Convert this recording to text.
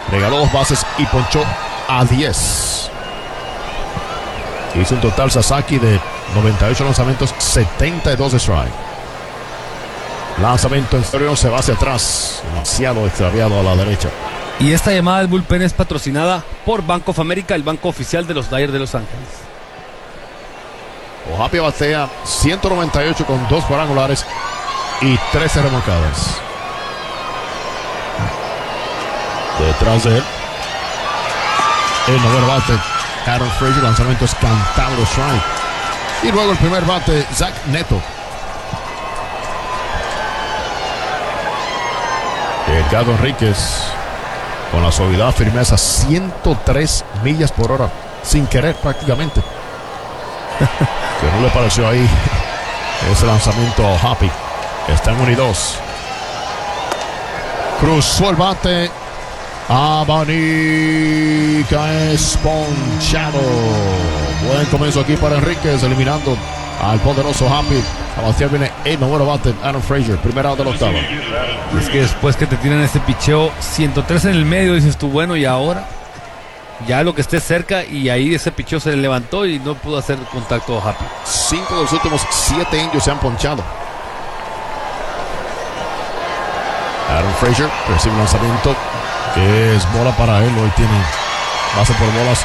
regaló 2 bases y ponchó a 10. Hizo un total Sasaki de 98 lanzamientos, 72 de strike. Lanzamiento en serio, se va hacia atrás, demasiado extraviado a la derecha. Y esta llamada del bullpen es patrocinada por Bank of America, el banco oficial de los Dodgers de Los Ángeles. O'Happy batea 198 con 2 cuadrangulares y 13 remolcadas. Detrás de él, el noveno bate, Adam Frazier, lanzamiento es cantado, strike. Y luego el primer bate, Zach Neto. Edgardo Enríquez, con la suavidad, firmeza, 103 millas por hora, sin querer prácticamente. Que no le pareció ahí ese lanzamiento a O'Happy. Está en 1 y 2. Cruzó el bate. Abanica es ponchado. Buen comienzo aquí para Enríquez, eliminando al poderoso O'Happy. A batear viene el noveno bate, Adam Frazier, primera out de la octava. Es que después que te tiran ese picheo 103 en el medio, dices tú, bueno, y ahora ya lo que esté cerca, y ahí ese picheo se le levantó y no pudo hacer contacto a O'Happy. 5 de los últimos 7 indios se han ponchado. Adam Frazier recibe un lanzamiento que es bola para él. Hoy tiene base por bolas